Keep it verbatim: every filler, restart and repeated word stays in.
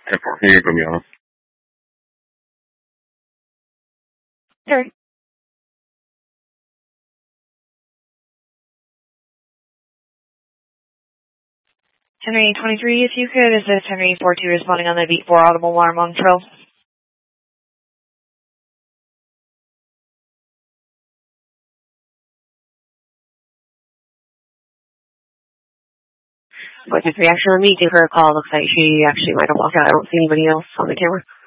ten four, can you put me on? Sure. Henry twenty-three, if you could assist Henry four two responding on the beat four audible alarm on Trill. Voice three, actually, let me give her a call. Looks like she actually might have walked out. I don't see anybody else on the camera.